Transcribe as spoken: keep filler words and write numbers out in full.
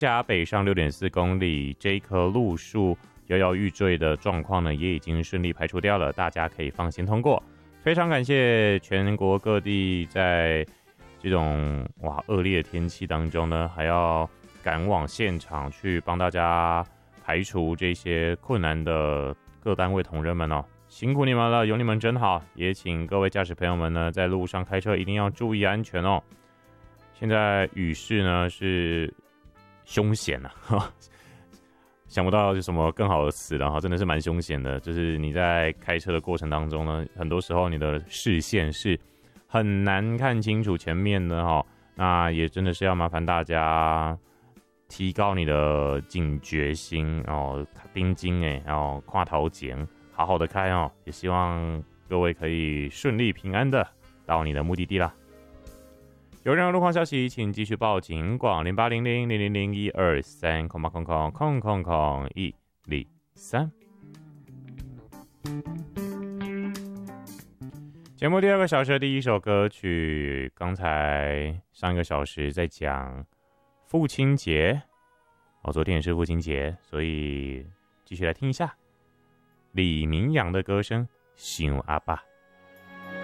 家北上六点四公里，这棵路树摇摇欲坠的状况呢，也已经顺利排除掉了，大家可以放心通过。非常感谢全国各地在这种哇恶劣的天气当中呢，还要赶往现场去帮大家排除这些困难的各单位同仁们哦，辛苦你们了，有你们真好。也请各位驾驶朋友们呢，在路上开车一定要注意安全哦。现在雨势呢是凶险啊，想不到有什么更好的词了哈，真的是蛮凶险的。就是你在开车的过程当中呢，很多时候你的视线是很难看清楚前面的哈，那也真的是要麻烦大家提高你的警觉心哦，盯紧哎，然后跨头前好好的开哦，也希望各位可以顺利平安的到你的目的地啦。有任何路况消息，请继续报警广零八零零零零零一二三空八空空空空空一零三。节目第二个小时的第一首歌曲，刚才上一个小时在讲父亲节哦，昨天也是父亲节，所以继续来听一下李明阳的歌声《想阿爸》。